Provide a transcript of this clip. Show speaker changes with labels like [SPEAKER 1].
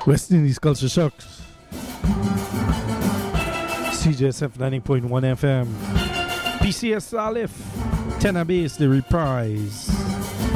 [SPEAKER 1] West Indies Culture Shocks. CJSF 90.1 FM. PCS Salif. Tenor Bass, the reprise.